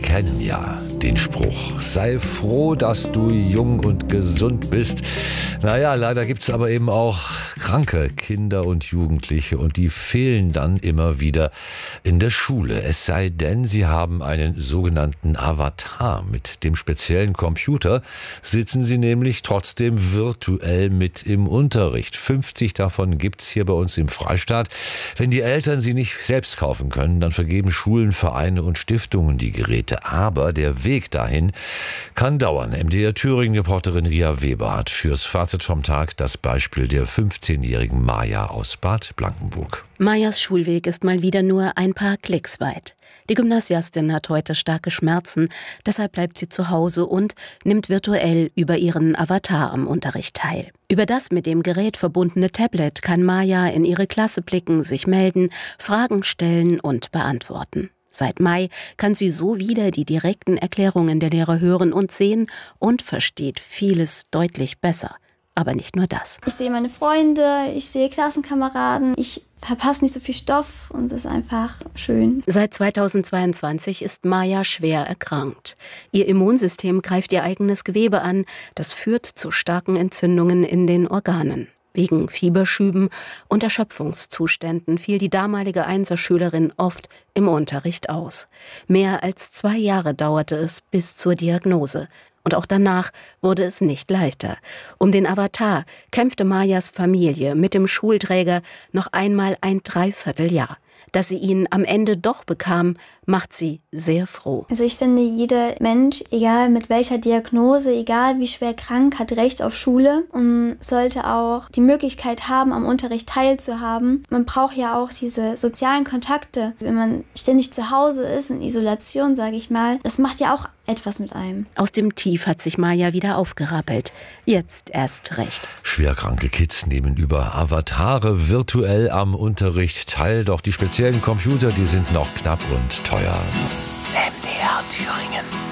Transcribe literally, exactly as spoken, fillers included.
kennen ja den Spruch: Sei froh, dass du jung und gesund bist. Naja, leider gibt's aber eben auch kranke Kinder und Jugendliche und die fehlen dann immer wieder in der Schule. Es sei denn, sie haben einen sogenannten Avatar. Mit dem speziellen Computer sitzen sie nämlich trotzdem virtuell mit im Unterricht. fünfzig davon gibt's hier bei uns im Freistaat. Wenn die Eltern sie nicht selbst kaufen können, dann vergeben Schulen, Vereine und Stiftungen die Geräte. Aber der Weg dahin kann dauern. M D R Thüringen-Reporterin Ria Weber hat fürs Fazit vom Tag das Beispiel der fünfzehnjährigen Maja aus Bad Blankenburg. Majas Schulweg ist mal wieder nur ein paar Klicks weit. Die Gymnasiastin hat heute starke Schmerzen, deshalb bleibt sie zu Hause und nimmt virtuell über ihren Avatar am Unterricht teil. Über das mit dem Gerät verbundene Tablet kann Maja in ihre Klasse blicken, sich melden, Fragen stellen und beantworten. Seit Mai kann sie so wieder die direkten Erklärungen der Lehrer hören und sehen und versteht vieles deutlich besser. Aber nicht nur das. Ich sehe meine Freunde, ich sehe Klassenkameraden, ich verpasse nicht so viel Stoff und es ist einfach schön. Seit zweitausendzweiundzwanzig ist Maja schwer erkrankt. Ihr Immunsystem greift ihr eigenes Gewebe an, das führt zu starken Entzündungen in den Organen. Wegen Fieberschüben und Erschöpfungszuständen fiel die damalige Einserschülerin oft im Unterricht aus. Mehr als zwei Jahre dauerte es bis zur Diagnose. Und auch danach wurde es nicht leichter. Um den Avatar kämpfte Majas Familie mit dem Schulträger noch einmal ein Dreivierteljahr. Dass sie ihn am Ende doch bekam, macht sie sehr froh. Also ich finde, jeder Mensch, egal mit welcher Diagnose, egal wie schwer krank, hat Recht auf Schule und sollte auch die Möglichkeit haben, am Unterricht teilzuhaben. Man braucht ja auch diese sozialen Kontakte. Wenn man ständig zu Hause ist, in Isolation, sage ich mal, das macht ja auch etwas mit einem. Aus dem Tief hat sich Maja wieder aufgerappelt. Jetzt erst recht. Schwerkranke Kids nehmen über Avatare virtuell am Unterricht teil, doch die speziellen Computer, die sind noch knapp und teuer. M D R Thüringen.